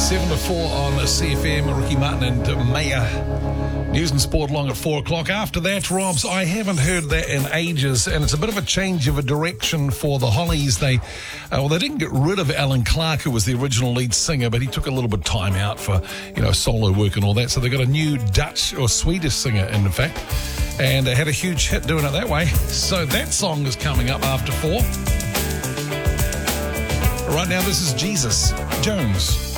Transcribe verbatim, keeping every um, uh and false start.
seven to four on C F M, Ricky Martin and Maya. News and sport along at four o'clock. After that, Robs, I haven't heard that in ages, and it's a bit of a change of a direction for the Hollies. They, uh, well, they didn't get rid of Alan Clark, who was the original lead singer, but he took a little bit of time out for, you know, solo work and all that. So they got a new Dutch or Swedish singer, in fact, and they had a huge hit doing it that way. So that song is coming up after four. Right now, this is Jesus Jones.